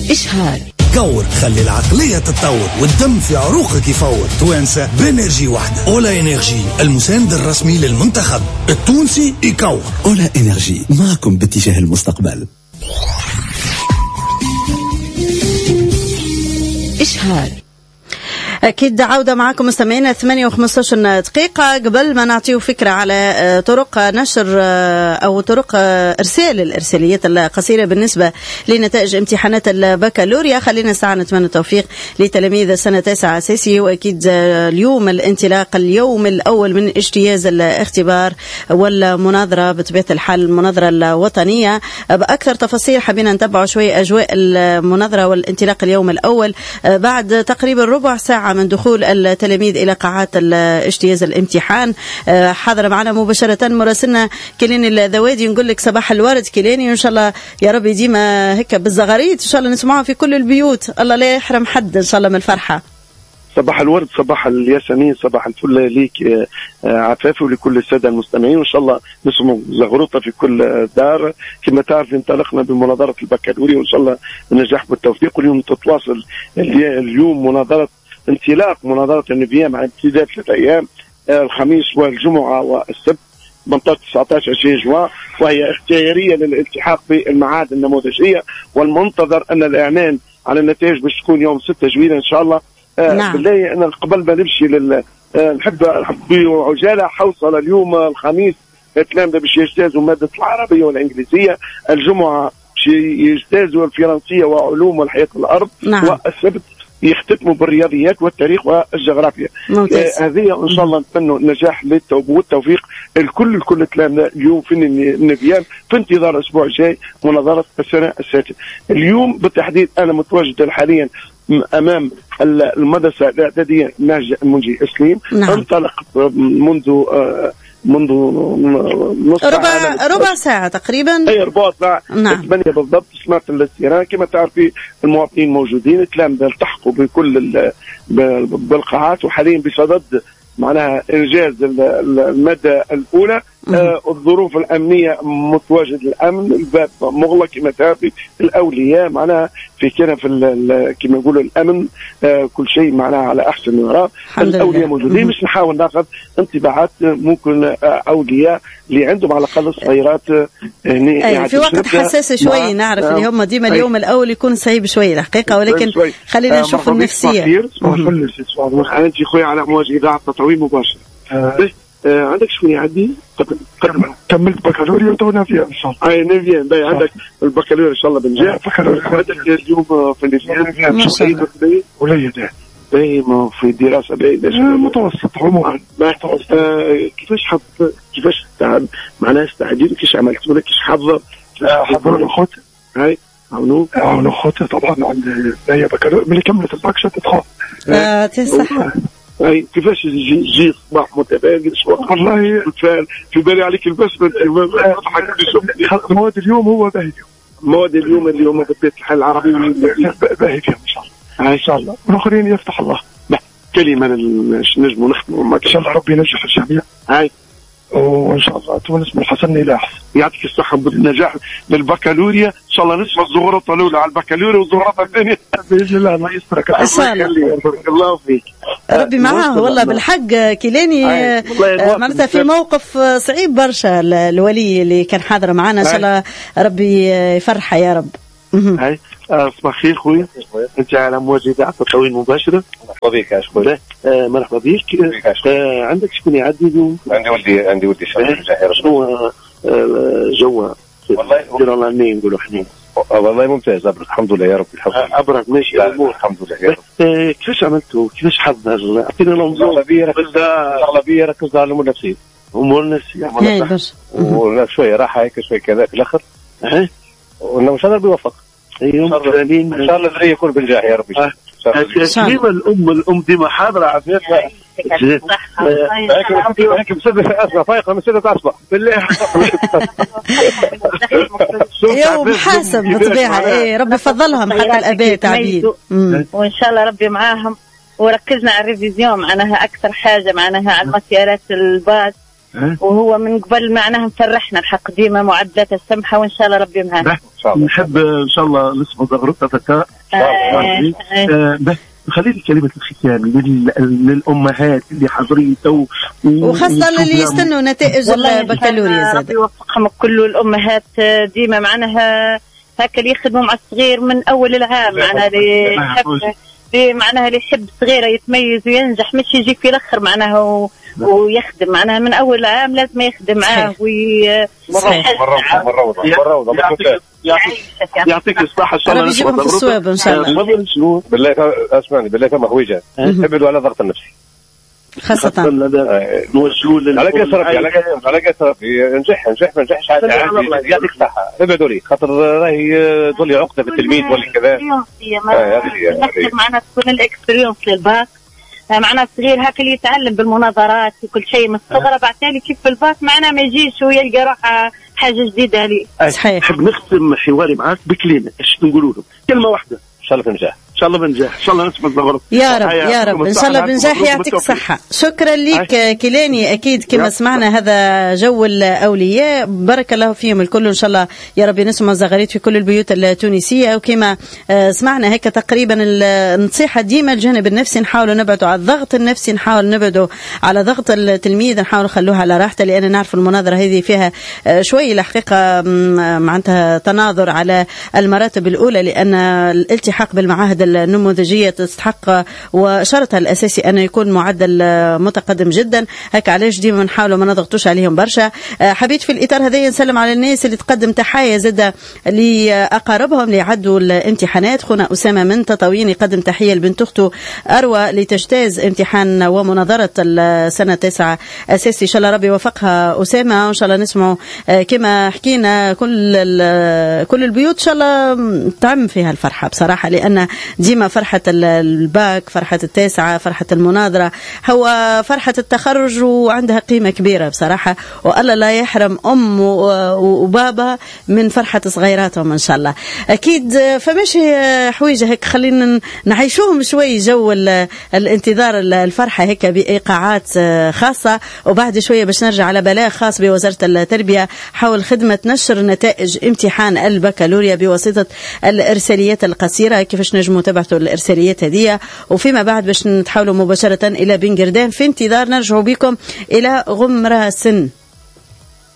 إشهار كور، خلي العقلية تتطور والدم في عروقك يفور. توانسة بإنرجي واحدة. أولا إنرجي المساند الرسمي للمنتخب التونسي يكور. أولا إنرجي معكم باتجاه المستقبل. إشهار. أكيد عودة معكم مستمعينا 8:15 دقيقة. قبل ما نعطيه فكرة على طرق نشر أو طرق إرسال الإرساليات القصيرة بالنسبة لنتائج امتحانات البكالوريا، خلينا ساعة نتمنى التوفيق لتلاميذ سنة 9 أساسي. وأكيد اليوم الانطلاق، اليوم الأول من اجتياز الاختبار والمناظرة بطبيعة الحال، المناظرة الوطنية. بأكثر تفاصيل حبينا نتبع شوي أجواء المناظرة والانطلاق اليوم الأول بعد تقريبا ربع ساعة من دخول التلاميذ إلى قاعات اجتياز الامتحان. حاضر معنا مباشرة مراسلنا كيلاني الذوادي. نقول لك صباح الورد كيلاني، وإن شاء الله يا رب ديما هيك بالزغاريت، إن شاء الله نسمعها في كل البيوت، الله لا يحرم حد إن شاء الله من الفرحة. صباح الورد، صباح الياسمين، صباح الفل ليك عفافي ولكل السادة المستمعين، وإن شاء الله نسمع زغروطة في كل دار. كما تعرف انطلقنا بمناظرة البكالوريا وإن شاء الله النجاح بالتوفيق. واليوم تتواصل اليوم مناظرة انطلاق مناظرة النبية مع امتداد 3 أيام، الخميس والجمعة والسبت 18-19-20 جوان، وهي اختيارية للالتحاق بالمعاهد النموذجية. والمنتظر أن الإعلان على النتائج باش تكون يوم 6 جويلية إن شاء الله. نعم. بالله أنا قبل ما نمشي نحب بعجالة حوصل اليوم الخميس التلامذة باش يجتازوا مادة العربية والإنجليزية، الجمعة باش يجتازوا الفرنسية وعلوم والحياة الأرض. نعم. والسبت يختتموا بالرياضيات والتاريخ والجغرافيا. هذه ان شاء الله نتمنى النجاح والتوفيق الكل التلامذة اليوم في النبيان في انتظار الاسبوع الجاي مناظرة السنة السادسة. اليوم بالتحديد انا متواجد حاليا امام المدرسة الاعدادية ناجي المنجي اسليم. نعم. انطلقت منذ نص ربع ساعة تقريبا. اي ربع ساعة. نعم. 8 بالضبط. سمعت الاستيران كما تعرفي المواطنين موجودين، التلامذة التحقوا بكل بالقاعات، وحاليا بصدد معناها انجاز المادة الاولى. الظروف الامنيه متواجد الامن، الباب مغلق كما تعرفي، الاولياء معناها في كنف كما يقولوا الامن، كل شيء معناها على احسن نرى. الاولياء موجودين باش نحاول ناخذ انطباعات ممكن اولياء اللي عندهم على الاقل صغيرات هنا في وقت حساس شوي. نعرف اللي هم ديما اليوم الاول يكون صعيب شوي الحقيقه، ولكن خلينا نشوف النفسيه. انت خويا على امواج اذاعه تطوير مباشر. عندك شكون يعدي؟ كملت بكالوريا وتونا فيها ان شاء الله. اي نبيان باهي. عندك البكالوريا ان شاء الله بنجاح. عندك اليوم في النبيان سعيد وليد باهي في دراسه باهي متوسط عموما. كيفاش معناها استعجل كيفاش عملت ولا كيفاش حضر الاخوت؟ هاي عاونوا خوتي طبعا. عند هي بكالوريا ملي كملت الباك تدخل تصح. اي كيفاش يجي صباح متفائل والله في بالي عليك البسمه. مواد اليوم هو باهي. مواد اليوم بطبيعه الحال العربي باهي فيهم ان شاء الله. ان شاء الله والاخرين يفتح الله. كلمه نجموا نخدموا ان شاء الله. ربي ينجح الجميع. هاي وان شاء الله تونس من حسن الى احسن. يعطيك الصحه بالنجاح بالبكالوريا ان شاء الله. نسمع الزغروطه الاولى على البكالوريا والزغروطه الثانيه باذن الله. الله يسترك ان شاء الله. بارك الله فيك. ربي معاه والله بالحق كيلاني. معناتها في موقف صعيب برشا الولي اللي كان حاضر معنا. ان شاء الله ربي يفرحه يا رب. هاي صباح الخير خويا، انت على امواج اذاعه تطوير مباشره. مرحبا بك يا خويا. مرحبا بك. عندك شكون يعدي اليوم؟ عندي ولدي شنو جوا والله ندير الله نين نقولوا حنين. والله ممتاز ابرك الحمد لله يا رب. الحمد لله ابرك ماشي الامور الحمد لله يا رب. كيفاش عملتوا؟ كيفاش حضر؟ اعطينا الانظمه. الاغلبيه ركزت على الامور النفسيه. امور النفسيه شويه راحه هيك شويه كذا في الاخر. وانه ان شاء الله بيوفق. ان شاء الله الذريه يكون بنجاح يا رب. كلمة الأم ديما حاضرة عفيف. هيك مسدس أصبح فايقة من 6 أصبح بالله. يوم حاسب بطبيعة. إيه ربي فضلهم حتى الأباء تعبين. وإن شاء الله ربي معاهم. وركزنا على الريفيزيون معناها أكثر حاجة معناها على المسيرات الباص وهو من قبل معناها مفرحنا الحق ديما معدلات السمحة، وإن شاء الله ربي معنا. نحب إن شاء الله نسمع زغرتك. خليني كلمة الختام للأمهات اللي حاضرين تو، وخاصة اللي يستنوا نتائج البكالوريا. ربي يوفقهم كل الأمهات ديما معناها هكا اللي يخدموا مع الصغير من أول العام، معناها اللي يحب صغيرة يتميز وينجح، مش يجي في الآخر معناها ويخدم معناها من أول العام لازم يخدم معاه يعطيك الصحة إن شاء الله. يجيبهم في الصواب إن شاء الله. بالله اسمعني، بالله فما هويجة ابعدوا على ضغط النفسي خاصة نوجهوا على كسر نجح ما نجحش عادي يعطيك الصحة. ابعدوا لي خاطر راهي تولي عقدة في التلميذ ولا كذا. معناها تكون الاكسبيريونس للباك، معناها الصغير هاك اللي يتعلم بالمناظرات وكل شيء من الصغر، بعد تالي كيف في الباك معناها ما يجيش ويلقى روحه حاجة جديدة لي. صحيح. نحب نختم حواري معاك بكلمة، ايش نقولوا لهم؟ كلمة واحدة. إن شاء الله بنجاح، إن شاء الله بنجاح، إن شاء الله نسمع الزغرة. يا رب يا رب إن شاء الله بنجاح، يعطيك الصحة. شكرا لك كيلاني. أكيد كما سمعنا هذا جو الأولياء، بارك الله فيهم الكل، إن شاء الله يا رب نسمع الزغاريت في كل البيوت التونسية. وكما سمعنا هيك تقريبا النصيحة ديما الجانب النفسي، نحاول نبعدوا على الضغط النفسي، نحاول نبعدوا على ضغط التلميذ، نحاول نخلوها على راحته، لأن نعرف المناظرة هذه فيها شوي الحقيقة معناتها تناظر على المراتب الأولى، لأن الالتحاق بالمعاهد النموذجية تستحق وشرطها الأساسي أن يكون معدل متقدم جدا. هكا علاش ديما نحاولوا ما نضغطوش عليهم برشا. حبيت في الإطار هذا نسلم على الناس اللي تقدم تحية زادة لأقاربهم اللي عدوا الامتحانات. خونا أسامة من تطاوين يقدم تحية لبنت أخته أروى لتجتاز امتحان ومناظرة السنة 9 أساسي. إن شاء الله ربي يوفقها أسامة، وإن شاء الله نسمعوا كما حكينا كل البيوت إن شاء الله تعم فيها الفرحة بصراحة، لأن ديما فرحة الباك، فرحة التاسعة، فرحة المناظرة، هو فرحة التخرج، وعندها قيمة كبيرة بصراحة، والله لا يحرم أم وبابا من فرحة صغيراتهم إن شاء الله. أكيد فماشي حويجة هيك، خلينا نعيشوهم شوي جو الانتظار الفرحة هيك بإيقاعات خاصة، وبعد شوية باش نرجع على بلاغ خاص بوزارة التربية حول خدمة نشر نتائج امتحان البكالوريا بواسطة الإرساليات القصيرة، كيفاش نجموا تبعثوا الإرساليات هذه، وفيما بعد باش نتحولوا مباشرة إلى بن قردان في انتظار نرجعوا بكم إلى غمرة سن.